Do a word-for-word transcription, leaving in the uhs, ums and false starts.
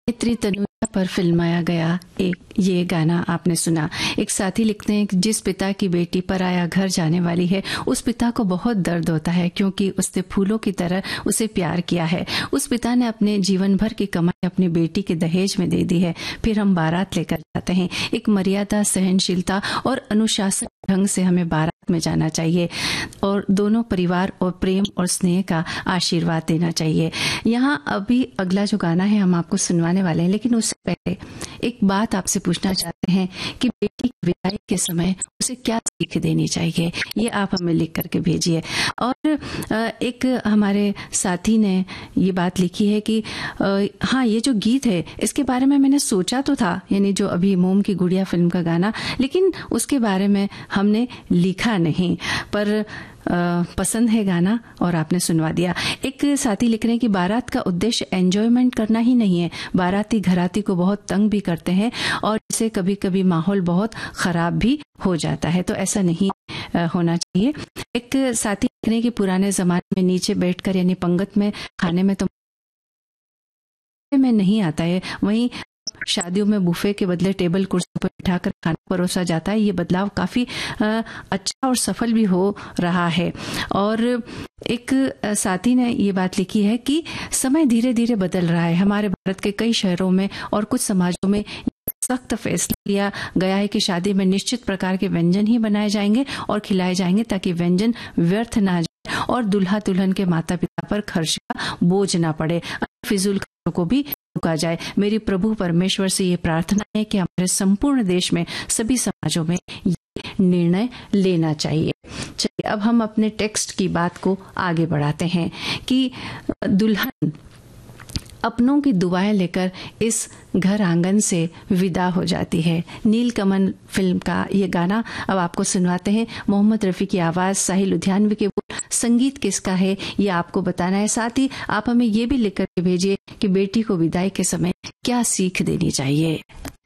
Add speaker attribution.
Speaker 1: गायत्री तनुजा पर फिल्माया गया एक ये गाना आपने सुना। एक साथी लिखते हैं कि जिस पिता की बेटी पराया घर जाने वाली है, उस पिता को बहुत दर्द होता है क्योंकि उसने फूलों की तरह उसे प्यार किया है। उस पिता ने अपने जीवन भर की कमाई अपनी बेटी के दहेज में दे दी है। फिर हम बारात लेकर जाते हैं। एक मर्यादा, सहनशीलता और अनुशासन ढंग से हमें बारात में जाना चाहिए और दोनों परिवार और प्रेम और स्नेह का आशीर्वाद देना चाहिए। यहाँ अभी अगला जो गाना है हम आपको सुनवाने वाले हैं, लेकिन उससे पहले एक बात आपसे पूछना चाहते हैं कि बेटी की विदाई के समय उसे क्या सीख देनी चाहिए, ये आप हमें लिख करके भेजिए। और एक हमारे साथी ने ये बात लिखी है कि हाँ, ये जो गीत है इसके बारे में मैंने सोचा तो था, यानी जो अभी मोम की गुड़िया फिल्म का गाना, लेकिन उसके बारे में हमने लिखा नहीं, पर आ, पसंद है गाना और आपने सुनवा दिया। एक साथी लिख रहे हैं कि बारात का उद्देश्य एंजॉयमेंट करना ही नहीं है, बाराती घराती को बहुत तंग भी करते हैं और इससे कभी कभी माहौल बहुत खराब भी हो जाता है, तो ऐसा नहीं आ, होना चाहिए। एक साथी लिख रहे हैं कि पुराने जमाने में नीचे बैठकर यानी पंगत में खाने में तो में नहीं आता है, वहीं शादियों में बुफे के बदले टेबल कुर्सी पर बिठाकर खाना परोसा जाता है। ये बदलाव काफी अच्छा और सफल भी हो रहा है। और एक साथी ने ये बात लिखी है कि समय धीरे धीरे बदल रहा है। हमारे भारत के कई शहरों में और कुछ समाजों में सख्त फैसला लिया गया है कि शादी में निश्चित प्रकार के व्यंजन ही बनाए जाएंगे और खिलाए जाएंगे ताकि व्यंजन व्यर्थ ना जाए और दूल्हा दुल्हन के माता पिता पर खर्च का बोझ ना पड़े, फिजूल खर्चों को भी रुका जाए। मेरी प्रभु परमेश्वर से ये प्रार्थना है कि हमारे संपूर्ण देश में सभी समाजों में ये निर्णय लेना चाहिए। चलिए अब हम अपने टेक्स्ट की बात को आगे बढ़ाते हैं कि दुल्हन अपनों की दुआएं लेकर इस घर आंगन से विदा हो जाती है। नीलकमल फिल्म का ये गाना अब आपको सुनवाते हैं। मोहम्मद रफ़ी की आवाज़, साहिल लुधियानवी के बोल, संगीत किसका है ये आपको बताना है। साथ ही आप हमें ये भी लिख कर भेजिए कि बेटी को विदाई के समय क्या सीख देनी चाहिए।